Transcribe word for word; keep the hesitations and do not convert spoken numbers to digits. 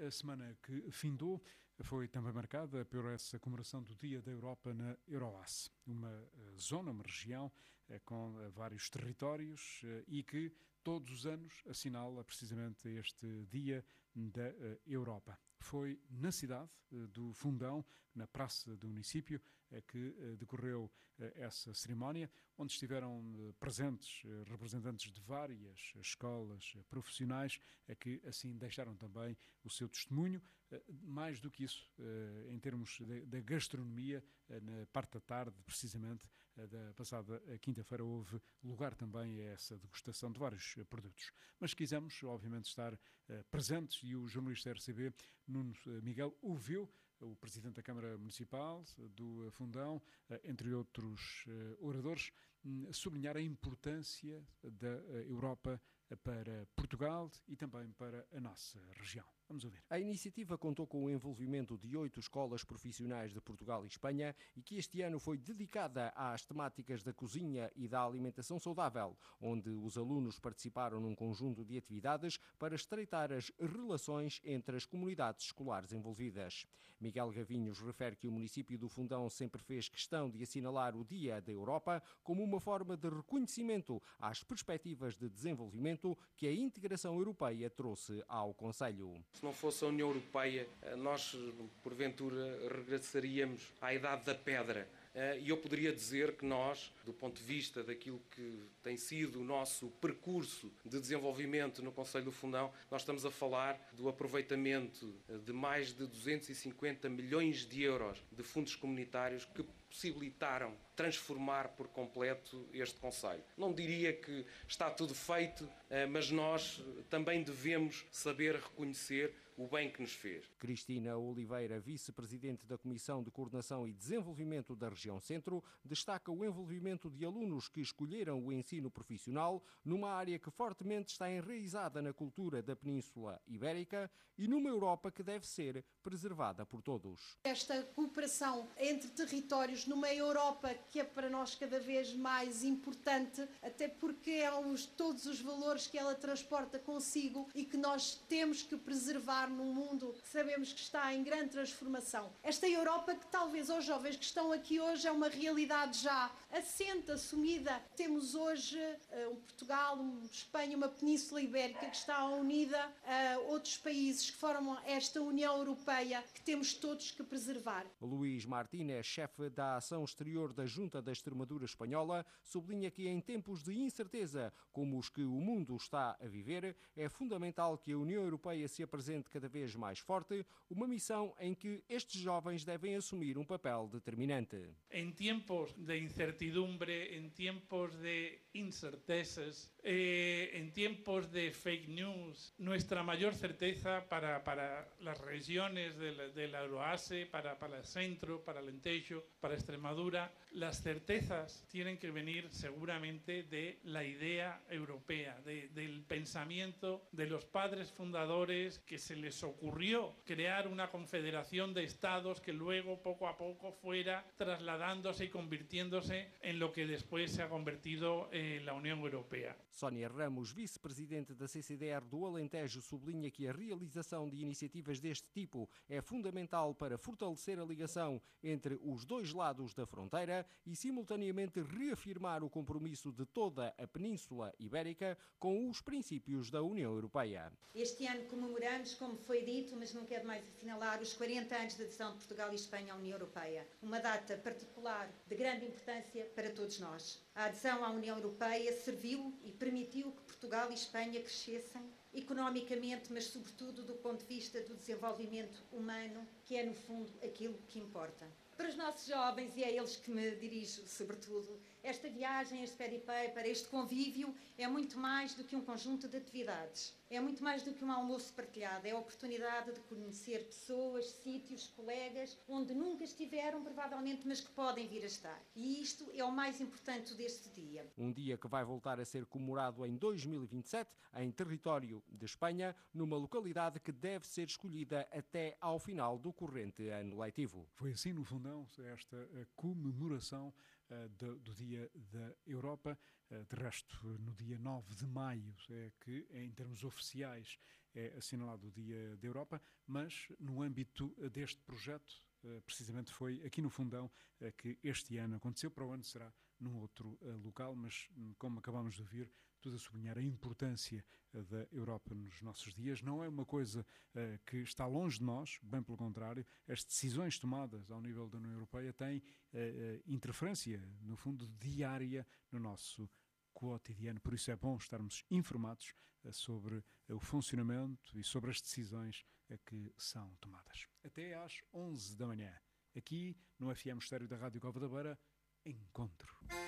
a semana que findou foi também marcada por essa comemoração do Dia da Europa na Euroace, uma zona, uma região com vários territórios e que todos os anos assinala precisamente este Dia da Europa. Foi na cidade do Fundão, na praça do município, que decorreu essa cerimónia, onde estiveram presentes representantes de várias escolas profissionais, que assim deixaram também o seu testemunho. Mais do que isso, em termos da gastronomia, na parte da tarde, precisamente, da passada quinta-feira, houve lugar também a essa degustação de vários produtos. Mas quisemos, obviamente, estar presentes e o jornalista R C B, Nuno Miguel, o viu, o Presidente da Câmara Municipal do Fundão, entre outros oradores, sublinhar a importância da Europa para Portugal e também para a nossa região. Vamos ouvir. A iniciativa contou com o envolvimento de oito escolas profissionais de Portugal e Espanha e que este ano foi dedicada às temáticas da cozinha e da alimentação saudável, onde os alunos participaram num conjunto de atividades para estreitar as relações entre as comunidades escolares envolvidas. Miguel Gavinhos refere que o município do Fundão sempre fez questão de assinalar o Dia da Europa como uma forma de reconhecimento às perspectivas de desenvolvimento que a integração europeia trouxe ao concelho. Se não fosse a União Europeia, nós, porventura, regressaríamos à Idade da Pedra. E eu poderia dizer que nós, do ponto de vista daquilo que tem sido o nosso percurso de desenvolvimento no Concelho do Fundão, nós estamos a falar do aproveitamento de mais de duzentos e cinquenta milhões de euros de fundos comunitários que possibilitaram transformar por completo este concelho. Não diria que está tudo feito, mas nós também devemos saber reconhecer o bem que nos fez. Cristina Oliveira, vice-presidente da Comissão de Coordenação e Desenvolvimento da Região Centro, destaca o envolvimento de alunos que escolheram o ensino profissional numa área que fortemente está enraizada na cultura da Península Ibérica e numa Europa que deve ser preservada por todos. Esta cooperação entre territórios numa Europa que é para nós cada vez mais importante, até porque é os, todos os valores que ela transporta consigo e que nós temos que preservar num mundo que sabemos que está em grande transformação. Esta Europa que talvez aos jovens que estão aqui hoje é uma realidade já assente, assumida. Temos hoje uh, um Portugal, uma Espanha, uma Península Ibérica que está unida a outros países que formam esta União Europeia que temos todos que preservar. Luís Martínez, chefe da Ação Exterior da Junta da Extremadura Espanhola, sublinha que em tempos de incerteza como os que o mundo está a viver, é fundamental que a União Europeia se apresente cada vez mais forte, uma missão em que estes jovens devem assumir um papel determinante. En tiempos de incertidumbre, en tiempos de incertezas, eh, en tiempos de fake news, nuestra mayor certeza para, para las regiones de la, de la Euroase, para, para el centro, para el Alentejo, para Extremadura, las certezas tienen que venir seguramente de la idea europea, de, del pensamiento de los padres fundadores que se les ocurrió crear una confederación de estados que luego poco a poco fuera trasladándose y convirtiéndose en lo que después se ha convertido en la Unión Europea. Sónia Ramos, vice-presidente da C C D R do Alentejo, sublinha que a realização de iniciativas deste tipo é fundamental para fortalecer a ligação entre os dois lados da fronteira e, simultaneamente, reafirmar o compromisso de toda a Península Ibérica com os princípios da União Europeia. Este ano comemoramos, como foi dito, mas não quero mais assinalar, os quarenta anos da adesão de Portugal e Espanha à União Europeia. Uma data particular de grande importância para todos nós. A adesão à União Europeia serviu e permitiu que Portugal e Espanha crescessem economicamente, mas sobretudo do ponto de vista do desenvolvimento humano, que é no fundo aquilo que importa. Para os nossos jovens, e é a eles que me dirijo sobretudo, esta viagem, este peripaper, este convívio é muito mais do que um conjunto de atividades. É muito mais do que um almoço partilhado, é a oportunidade de conhecer pessoas, sítios, colegas, onde nunca estiveram provavelmente, mas que podem vir a estar. E isto é o mais importante deste dia. Um dia que vai voltar a ser comemorado em dois mil e vinte e sete, em território de Espanha, numa localidade que deve ser escolhida até ao final do corrente ano letivo. Foi assim, no Fundão, esta comemoração uh, do, do Dia da Europa. Uh, de resto, no dia nove de maio, é que, em termos oficiais, é assinalado o Dia da Europa, mas no âmbito deste projeto, precisamente foi aqui no Fundão que este ano aconteceu. Para o ano será num outro local, mas como acabamos de ouvir, tudo a sublinhar a importância da Europa nos nossos dias. Não é uma coisa que está longe de nós, bem pelo contrário. As decisões tomadas ao nível da União Europeia têm interferência, no fundo, diária no nosso cotidiano. Por isso é bom estarmos informados sobre o funcionamento e sobre as decisões que são tomadas. Até às onze da manhã, aqui no F M Estéreo da Rádio Cova da Beira, Encontro.